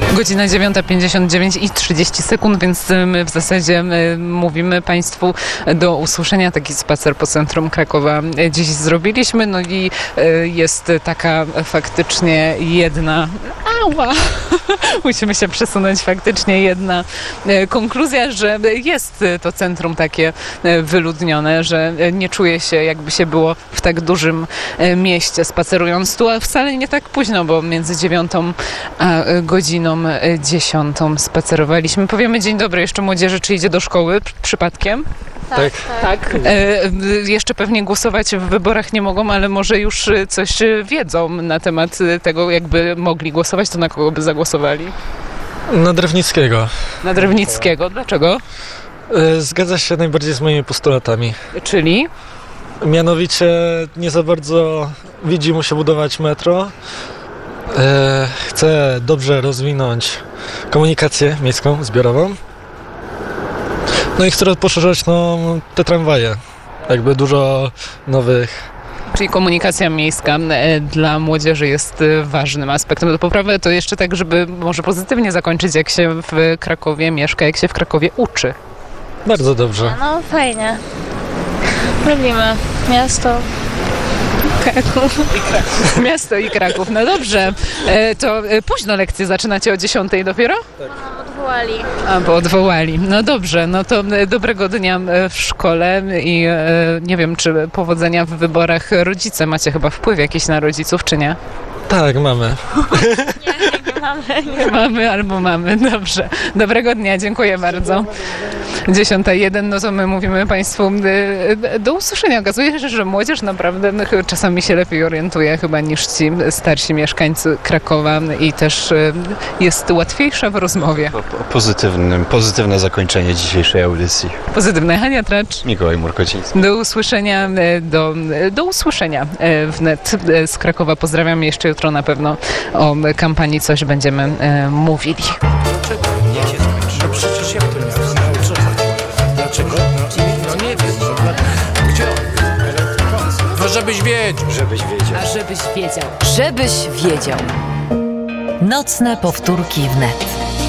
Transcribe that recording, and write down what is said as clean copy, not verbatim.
Godzina 9:59 i 30 sekund, więc my w zasadzie mówimy Państwu do usłyszenia. Taki spacer po centrum Krakowa dziś zrobiliśmy. No i jest taka faktycznie jedna... Musimy się przesunąć. Faktycznie jedna konkluzja, że jest to centrum takie wyludnione, że nie czuje się, jakby się było w tak dużym mieście spacerując tu, a wcale nie tak późno, bo między 9 a godziną 10 spacerowaliśmy. Powiemy dzień dobry jeszcze młodzieży, czy idzie do szkoły przypadkiem? Tak. Jeszcze pewnie głosować w wyborach nie mogą, ale może już coś wiedzą na temat tego, jakby mogli głosować, to na kogo by zagłosowali? Na Drewnickiego. Na Drewnickiego. Dlaczego? Zgadza się najbardziej z moimi postulatami. Czyli? Mianowicie nie za bardzo widzi mu się budować metro. Chce dobrze rozwinąć komunikację miejską, zbiorową. No i chce poszerzać te tramwaje. Jakby dużo nowych. Czyli komunikacja miejska dla młodzieży jest ważnym aspektem do poprawy. To jeszcze tak, żeby może pozytywnie zakończyć, jak się w Krakowie mieszka, jak się w Krakowie uczy. Bardzo dobrze. No fajnie. Lubimy miasto. Kraków. Miasto i Kraków. No dobrze. To późno lekcje zaczynacie o 10 dopiero? Tak. Odwołali. Bo odwołali. No dobrze, no to dobrego dnia w szkole i nie wiem, czy powodzenia w wyborach. Rodzice macie chyba wpływ jakiś na rodziców, czy nie? Tak, mamy. Nie mamy. Mamy albo mamy. Dobrze. Dobrego dnia, dziękuję bardzo. 10:01, no to my mówimy Państwu do usłyszenia. Okazuje się, że młodzież naprawdę czasami się lepiej orientuje chyba niż ci starsi mieszkańcy Krakowa i też jest łatwiejsza w rozmowie. Pozytywne zakończenie dzisiejszej audycji. Pozytywne. Hania Tracz. Mikołaj Murkociński. Do usłyszenia, do usłyszenia wnet z Krakowa. Pozdrawiam. Jeszcze jutro na pewno o kampanii coś będziemy mówili. Niech się skończy. No przecież jak to nie? No co chodzi? Dlaczego? No nie wiem. Gdzie on? No żebyś wiedział. Żebyś wiedział. A żebyś wiedział. Żebyś wiedział. Nocne powtórki wnet.